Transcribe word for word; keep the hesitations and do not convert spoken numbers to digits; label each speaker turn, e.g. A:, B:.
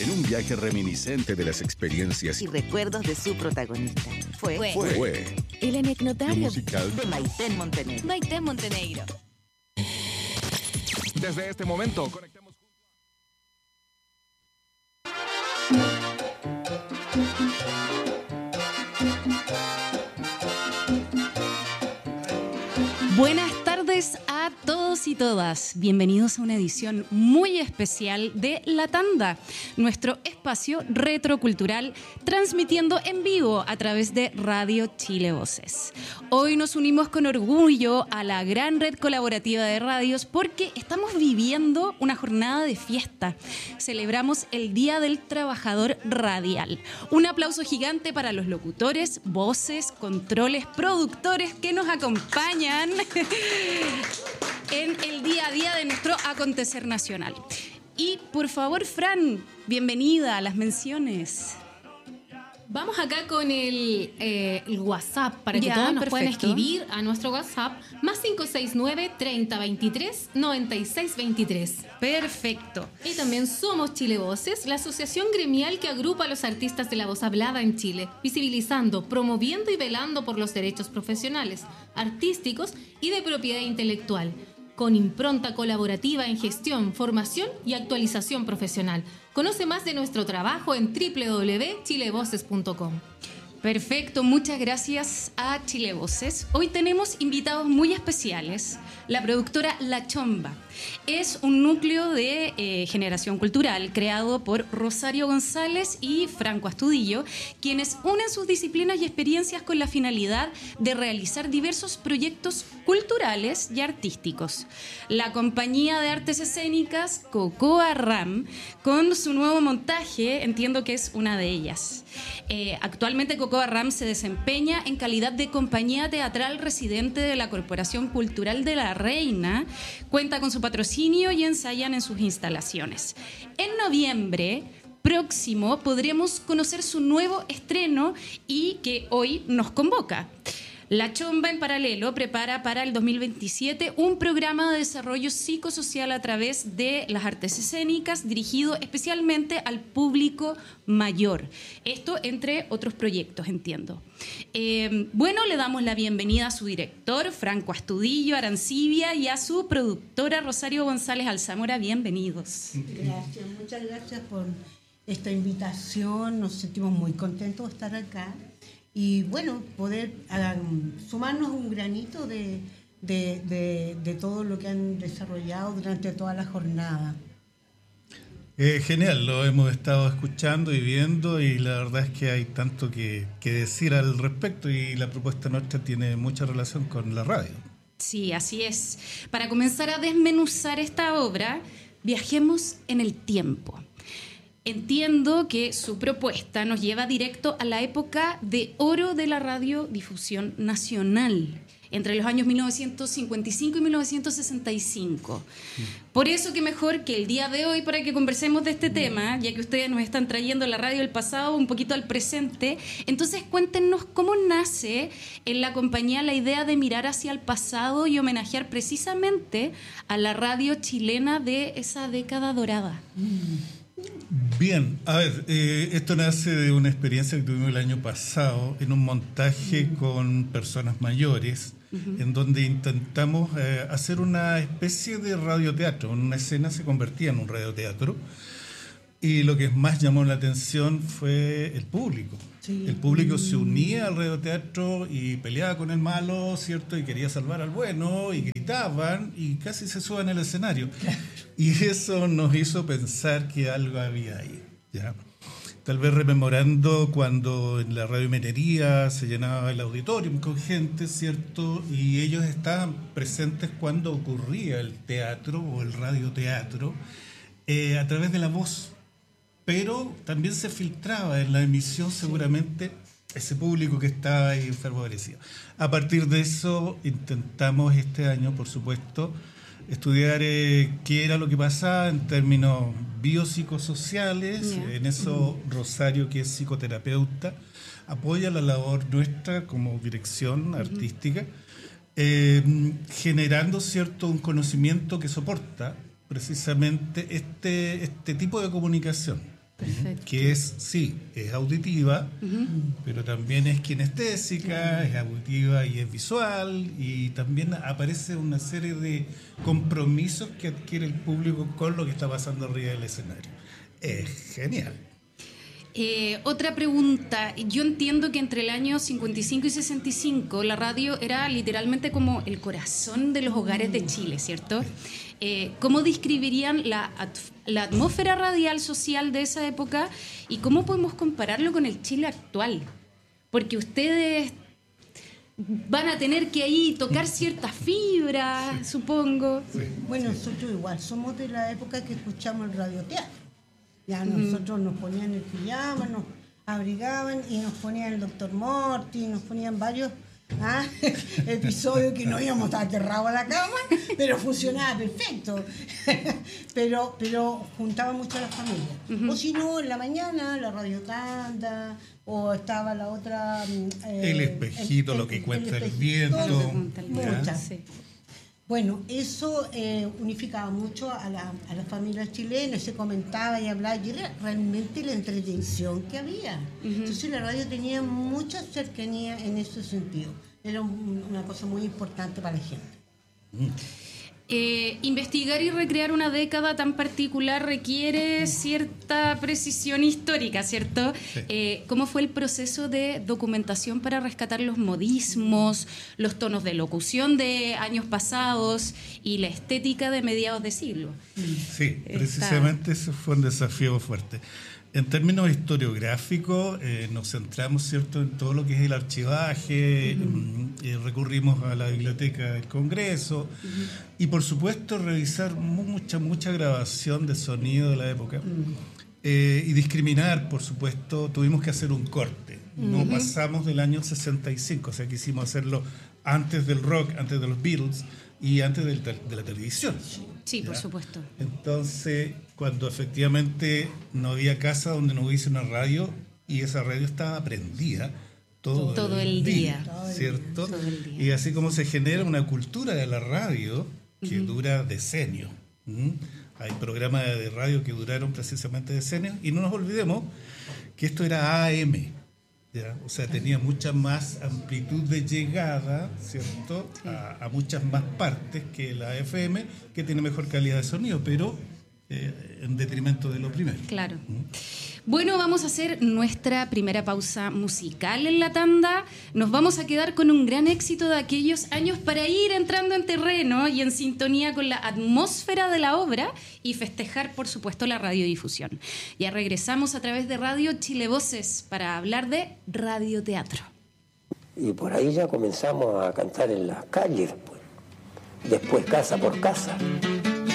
A: en un viaje reminiscente de las experiencias
B: y recuerdos de su protagonista. Fue,
A: fue, fue, fue
B: el anecdotario
A: musical
B: de Maiten Montenegro.
C: Maiten Montenegro.
D: Desde este momento, conectemos
C: Buenas tardes a todos y todas. Bienvenidos a una edición muy especial de La Tanda, nuestro espacio retrocultural transmitiendo en vivo a través de Radio Chile Voces. Hoy nos unimos con orgullo a la gran red colaborativa de radios porque estamos viviendo una jornada de fiesta. Celebramos el Día del Trabajador Radial. Un aplauso gigante para los locutores, voces, controles, productores que nos acompañan en el día a día de nuestro acontecer nacional. Y por favor, Fran, bienvenida a las menciones.
E: Vamos acá con el, eh, el WhatsApp para que
C: Ya,
E: todos nos
C: perfecto.
E: puedan escribir a nuestro WhatsApp más cinco seis nueve, treinta veintitrés, noventa y seis veintitrés.
C: Perfecto.
E: Y también somos Chile Voces, la asociación gremial que agrupa a los artistas de la voz hablada en Chile, visibilizando, promoviendo y velando por los derechos profesionales, artísticos y de propiedad intelectual, con impronta colaborativa en gestión, formación y actualización profesional. Conoce más de nuestro trabajo en doble u doble u doble u punto chile voces punto com.
C: Perfecto, muchas gracias a Chile Voces. Hoy tenemos invitados muy especiales. La productora La Chomba es un núcleo de eh, generación cultural creado por Rosario González y Franco Astudillo, quienes unen sus disciplinas y experiencias con la finalidad de realizar diversos proyectos culturales y artísticos. La compañía de artes escénicas Cocoa Ram, con su nuevo montaje, entiendo que es una de ellas. Eh, actualmente Cocoa Ram se desempeña en calidad de compañía teatral residente de la Corporación Cultural de la Reina, cuenta con su patrocinio y ensayan en sus instalaciones. En noviembre próximo podremos conocer su nuevo estreno y que hoy nos convoca. La Chomba, en paralelo, prepara para el dos mil veintisiete un programa de desarrollo psicosocial a través de las artes escénicas dirigido especialmente al público mayor. Esto entre otros proyectos, entiendo. Eh, bueno, le damos la bienvenida a su director, Franco Astudillo Arancibia, y a su productora, Rosario González Alzamora. Bienvenidos.
F: Gracias, muchas gracias por esta invitación. Nos sentimos muy contentos de estar acá. Y bueno, poder um, sumarnos un granito de, de, de, de todo lo que han desarrollado durante toda la jornada.
G: Eh, genial, lo hemos estado escuchando y viendo y la verdad es que hay tanto que, que decir al respecto y la propuesta nuestra tiene mucha relación con la radio.
C: Sí, así es. Para comenzar a desmenuzar esta obra, viajemos en el tiempo. Entiendo que su propuesta nos lleva directo a la época de oro de la radiodifusión nacional, entre los años mil novecientos cincuenta y cinco y mil novecientos sesenta y cinco. Por eso que mejor que el día de hoy para que conversemos de este tema, ya que ustedes nos están trayendo la radio del pasado un poquito al presente. Entonces cuéntenos cómo nace en la compañía la idea de mirar hacia el pasado y homenajear precisamente a la radio chilena de esa década dorada.
G: Bien, a ver, eh, esto nace de una experiencia que tuvimos el año pasado en un montaje uh-huh. con personas mayores, uh-huh. en donde intentamos eh, hacer una especie de radioteatro. Una escena se convertía en un radioteatro y lo que más llamó la atención fue el público. Sí. El público se unía al radioteatro y peleaba con el malo, ¿cierto? Y quería salvar al bueno, y gritaban y casi se suban al escenario. Y eso nos hizo pensar que algo había ahí, ¿ya? Tal vez rememorando cuando en la radiominería se llenaba el auditorium con gente, ¿cierto? Y ellos estaban presentes cuando ocurría el teatro o el radioteatro eh, a través de la voz. Pero también se filtraba en la emisión seguramente ese público que estaba ahí enfervorecido. A partir de eso intentamos este año, por supuesto, estudiar eh, qué era lo que pasaba en términos biopsicosociales. Yeah. En eso Rosario, que es psicoterapeuta, apoya la labor nuestra como dirección artística, eh, generando cierto un conocimiento que soporta precisamente este, este tipo de comunicación.
E: Perfecto.
G: que es, sí, es auditiva,
C: Ujú.
G: pero también es kinestésica, es auditiva y es visual, y también aparece una serie de compromisos que adquiere el público con lo que está pasando arriba del escenario. Es genial.
C: Eh, otra pregunta. Yo entiendo que entre el año cincuenta y cinco y sesenta y cinco la radio era literalmente como el corazón de los hogares de Chile, ¿cierto? Eh, ¿Cómo describirían la, at- la atmósfera radial social de esa época y cómo podemos compararlo con el Chile actual? Porque ustedes van a tener que ahí tocar ciertas fibras, supongo.
F: Bueno, nosotros igual somos de la época que escuchamos el radioteatro. Ya nosotros nos ponían el pijama, nos abrigaban y nos ponían el doctor Morty, nos ponían varios ah, episodios que no íbamos aterrados a la cama, pero funcionaba perfecto. pero pero juntaba mucho a la familia.
C: Ujú.
F: O si no, en la mañana la radio tanda, o estaba la otra... eh,
G: El espejito, lo que cuenta el viento.
F: todo, muchas.
C: Sí.
F: Bueno, eso eh, unificaba mucho a la, a la familia chilena, se comentaba y hablaba, y era realmente la entretención que había.
C: Ujú.
F: Entonces la radio tenía mucha cercanía en ese sentido. Era un- una cosa muy importante para la gente.
C: Eh, investigar y recrear una década tan particular requiere cierta precisión histórica, ¿cierto?
G: Sí.
C: Eh, ¿Cómo fue el proceso de documentación para rescatar los modismos, los tonos de locución de años pasados y la estética de mediados de siglo?
G: Sí,
C: Está-
G: precisamente ese fue un desafío fuerte. En términos historiográficos, eh, nos centramos, ¿cierto?, en todo lo que es el archivaje, mm, eh, recurrimos a la Biblioteca del Congreso y, por supuesto, revisar mucha, mucha grabación de sonido de la época. Eh, y discriminar, por supuesto, tuvimos que hacer un corte. No pasamos del año sesenta y cinco, o sea, quisimos hacerlo antes del rock, antes de los Beatles y antes del tel- de la televisión.
C: Sí, por
G: ¿Ya?
C: supuesto.
G: Entonces, cuando efectivamente no había casa donde no hubiese una radio y esa radio estaba prendida todo,
C: Todo el día.
G: ¿cierto?
C: Todo el día.
G: Y así como se genera una cultura de la radio que dura decenios. ¿m? Hay programas de radio que duraron precisamente decenios y no nos olvidemos que esto era A M. ¿Ya? O sea, tenía mucha más amplitud de llegada, ¿cierto? A, a muchas más partes que la F M, que tiene mejor calidad de sonido, pero eh, en detrimento de lo primero.
C: Claro. Bueno, vamos a hacer nuestra primera pausa musical en la tanda. Nos vamos a quedar con un gran éxito de aquellos años para ir entrando en terreno y en sintonía con la atmósfera de la obra y festejar, por supuesto, la radiodifusión. Ya regresamos a través de Radio Chile Voces para hablar de radioteatro.
H: Y por ahí ya comenzamos a cantar en las calles después, después casa por casa.